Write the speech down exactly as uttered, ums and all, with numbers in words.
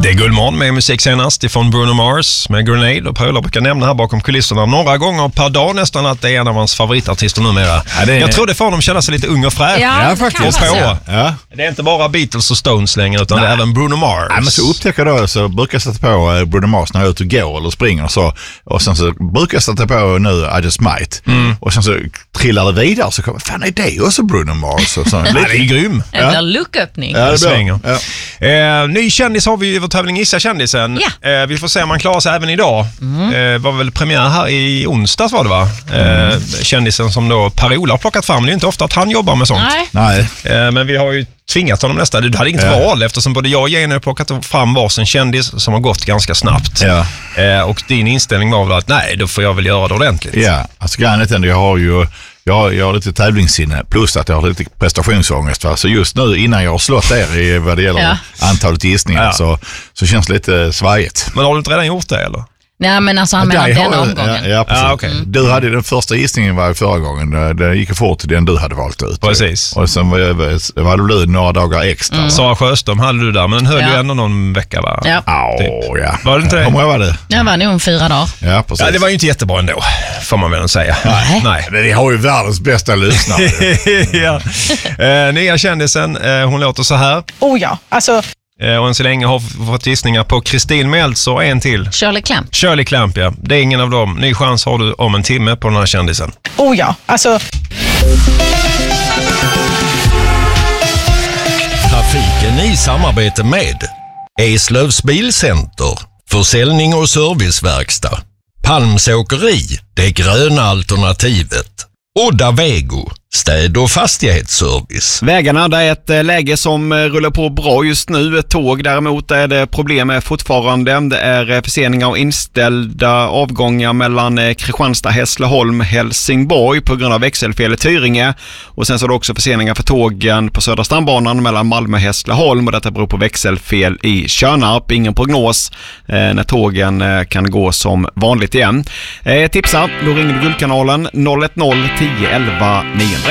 Det är Guldmorgon med musik senast ifrån Bruno Mars med Grenade, och Per-Ola brukar nämna här bakom kulisserna några gånger per dag nästan att det är en av hans favoritartister numera. Ja, det är... Jag tror det får honom känna sig lite ung och fräsch. Ja, ja faktiskt. Ja. Ja. Det är inte bara Beatles och Stones längre, utan Nej. det är även Bruno Mars. Ja, men så upptäcker jag då, så brukar jag sätta på Bruno Mars när jag är ute och går eller springer och så. Och sen så brukar jag sätta på nu I Just Might. Mm. Och sen så trillar det vidare så kommer, fan är det också Bruno Mars? Och så. Ja, det är grym. En ja. lucköppning. Ja, det svänger. Ja. Eh, ny kändis har vi i vår tävling Gissa kändisen. Ja. Eh, vi får se om man klarar sig även idag. Mm. Eh, var väl premiär här i onsdags var det va? Eh, mm. Kändisen som då Per-Ola har plockat fram. Det är inte ofta att han jobbar med sånt. Nej. Nej. Eh, men vi har ju tvingat honom nästa. Du hade inget ja. val eftersom både jag och Jenny har plockat fram varsin kändis som har gått ganska snabbt. Ja. Eh, och din inställning var väl att nej, då får jag väl göra det ordentligt. Ja, alltså grejen är ändå, jag har ju jag, jag har lite tävlingssinne plus att jag har lite prestationsångest. Va? Så just nu innan jag har slått er i vad det gäller ja. antalet gissningar ja. så, så känns det lite svajigt. Men har du inte redan gjort det eller? Nej, men alltså han menar den omgången. Ja, ja, precis. Ah, okay. mm. Du hade den första gissningen var förra gången. Det, det gick fort till den du hade valt ut. Precis. Och sen var, var du några dagar extra. Mm. Sara Sjöström hade du där, men den höll ja. ju ändå någon vecka va? Ja. Oh, typ. ja. Var det inte det? Hur många var det? Jag var nog fyra dagar. Ja, precis. Ja, det var ju inte jättebra ändå, får man väl säga. Nej. Nej. Men vi har ju världens bästa lyssnare. ja. eh, nya kändisen, eh, hon låter så här. Oh ja, alltså... Och än så länge har fått gissningar på Kristin Meltz och en till. Shirley Clamp. Shirley Clamp, ja. Det är ingen av dem. Ny chans har du om en timme på den här kändisen. Oh ja, alltså... Trafiken i samarbete med Eslövs Bilcenter, försäljning och serviceverkstad. Palmsåkeri, det gröna alternativet. Odda Vego, städ- och fastighetsservice. Vägarna, det är ett läge som rullar på bra just nu. Ett tåg däremot är det problem med fortfarande. Det är förseningar och inställda avgångar mellan Kristianstad, Hässleholm, Helsingborg på grund av växelfel i Tyringe. Och sen så är det också förseningar för tågen på Södra stambanan mellan Malmö och Hässleholm. Och detta beror på växelfel i Tjörnarp. Ingen prognos eh, när tågen eh, kan gå som vanligt igen. Eh, tipsa, då ringer du Guldkanalen noll ett noll tio elva nio.